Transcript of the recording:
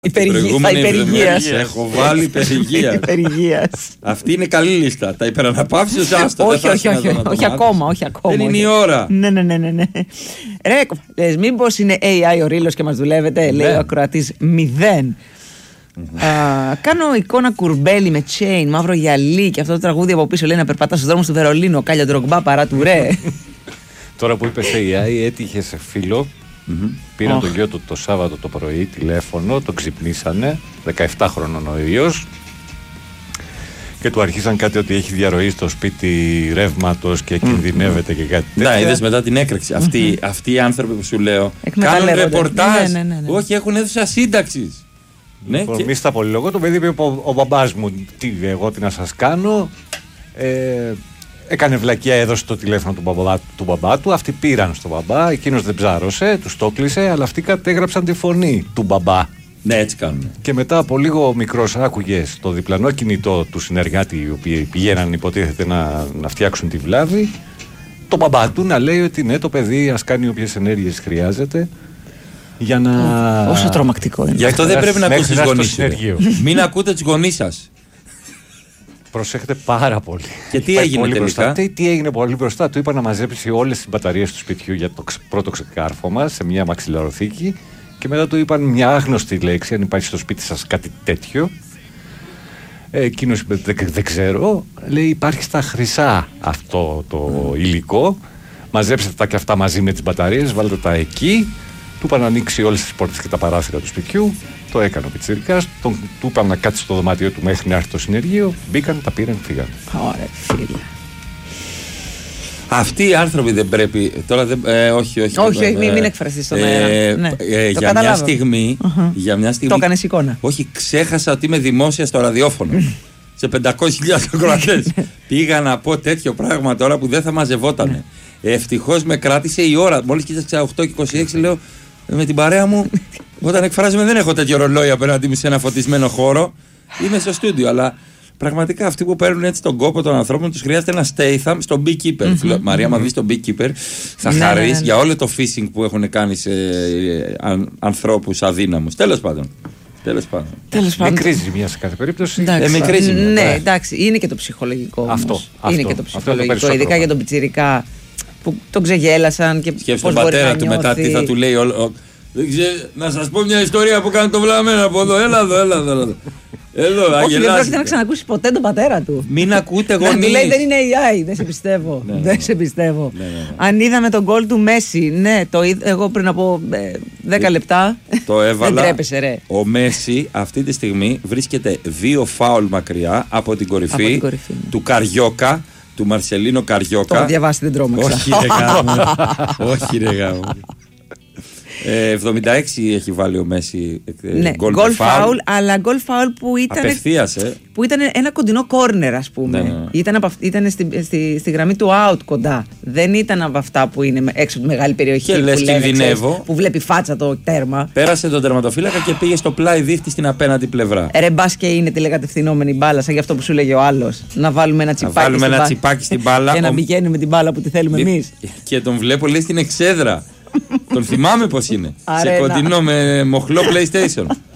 Υπερηγείας. Έχω βάλει υπερηγείας. Αυτή είναι καλή λίστα. Τα υπεραναπαύσεως άστο. Όχι ακόμα. Δεν είναι η ώρα. Ναι. Ρε, λες μήπως είναι AI ο Ρήλος και μας δουλεύετε? Λέει ο ακροατής 0. Κάνω εικόνα κουρμπέλι με chain, μαύρο γυαλί και αυτό το τραγούδι από πίσω λέει να περπατά στους δρόμους του Βερολίνου. Κάλια Ντρογκμπά παρά του ρε. Τώρα που είπες AI, έτυχε σε φίλο. Πήραν τον γιο του το Σάββατο το πρωί τηλέφωνο, τον ξυπνήσανε, 17 χρονών ο ίδιος, και του αρχίσαν κάτι ότι έχει διαρροή στο σπίτι ρεύματος και κινδυνεύεται και κάτι τέτοια. Ναι, είδες μετά την έκρηξη. Αυτοί οι άνθρωποι που σου λέω κάνουν ρεπορτάζ. Όχι, έχουν αίθουσα σύνταξης. Μη στα πολυλογώ, το παιδί είπε ο μπαμπάς μου, εγώ τι να σας κάνω. Έκανε βλακεία, έδωσε το τηλέφωνο του μπαμπά του. Αυτοί πήραν στον μπαμπά, εκείνος δεν ψάρωσε, τους το κλείσε, αλλά αυτοί κατέγραψαν τη φωνή του μπαμπά. Ναι, έτσι κάνουν. Και μετά από λίγο μικρός άκουγες το διπλανό κινητό του συνεργάτη, οι οποίοι πηγαίναν υποτίθεται να φτιάξουν τη βλάβη, το μπαμπά του να λέει ότι ναι, το παιδί ας κάνει όποιες ενέργειες χρειάζεται για να. Όσο τρομακτικό είναι. Γι' αυτό δεν πρέπει να ακούς τους γονείς. Μην ακούτε τους γονείς σας. Προσέχετε πάρα πολύ. Και τι έγινε τελικά? Τι έγινε πολύ μπροστά. Του είπα να μαζέψει όλες τις μπαταρίες του σπιτιού για το πρώτο ξεκάρφωμα σε μια μαξιλαροθήκη. Και μετά του είπαν μια άγνωστη λέξη, αν υπάρχει στο σπίτι σας κάτι τέτοιο. Εκείνος είπε δεν ξέρω. Λέει υπάρχει στα χρυσά αυτό το υλικό. Μαζέψτε τα και αυτά μαζί με τις μπαταρίες, βάλτε τα εκεί. Του είπαν να ανοίξει όλες τις πόρτες και τα παράθυρα του σπιτιού. Το έκανε ο πιτσιρικάς. Του είπαν να κάτσει στο δωμάτιο του μέχρι να έρθει το συνεργείο. Μπήκαν, τα πήραν, φύγαν. Ωραία, φίλε. Αυτοί οι άνθρωποι δεν πρέπει. Τώρα δεν. Όχι, μην εκφραστείς στον αέρα. Για μια στιγμή. Το έκανες εικόνα. Όχι, ξέχασα ότι είμαι δημόσια στο ραδιόφωνο. Σε 500.000 ακροατές. Πήγα να πω τέτοιο πράγμα τώρα που δεν θα μαζευότανε. Ευτυχώς με κράτησε η ώρα. Μόλις κοίταξα 8 και 26, λέω με την παρέα μου. Όταν εκφράζομαι, δεν έχω τέτοιο ρολόι απέναντι μου σε ένα φωτισμένο χώρο. Είμαι στο στούντιο, αλλά πραγματικά αυτοί που παίρνουν έτσι τον κόπο των ανθρώπων τους χρειάζεται ένα stay thumb στον beekeeper. Μαρία, μα δεις τον beekeeper, θα χαρείς για όλο το phishing που έχουν κάνει σε ανθρώπους αδύναμους. Τέλος πάντων. Μικρή ζημιά σε κάθε περίπτωση. Ναι, εντάξει, είναι και το ψυχολογικό. Αυτό. Είναι και το ψυχολογικό, ειδικά για τον πιτσιρικά που τον ξεγέλασαν και σκέψτε τον πατέρα του μετά τι θα του λέει. Να σας πω μια ιστορία που κάνει το βλαμμένο από εδώ. Έλα εδώ. Όχι, δεν πρόκειται να ξανακούσει ποτέ τον πατέρα του. Μην ακούτε γονείς. Του λέει δεν είναι AI, δεν σε πιστεύω. Αν είδαμε τον γκολ του Μέση, ναι, εγώ πριν από 10 λεπτά. Το έβαλα. Δεν τρέπεσαι, ρε. Ο Μέση αυτή τη στιγμή βρίσκεται 2 φάουλ μακριά από την κορυφή του Καριόκα, του Μαρσελίνο Καριόκα. Το έχω διαβάσει, δεν τρόμαξα. Όχι ρε γάμο. 76 έχει βάλει ο Μέση. Ναι, γκολ φάουλ, αλλά γκολ φάουλ που ήταν. Απευθείας, που ήταν ένα κοντινό κόρνερ, ας πούμε. Ναι. Ήταν στη γραμμή του out κοντά. Δεν ήταν από αυτά που είναι έξω από τη μεγάλη περιοχή. Και λες κινδυνεύω. Που βλέπει φάτσα το τέρμα. Πέρασε τον τερματοφύλακα και πήγε στο πλάι δίχτυ στην απέναντι πλευρά. Ρε μπας και είναι τηλεκατευθυνόμενη μπάλα, σαν γι' αυτό που σου λέγε ο άλλος. Να βάλουμε ένα τσιπάκι στην μπάλα. Και να πηγαίνουμε την μπάλα που τη θέλουμε εμείς. Και τον βλέπω, λέει, στην εξέδρα. Τον θυμάμαι πως είναι. Σε κοντινό με μοχλό PlayStation.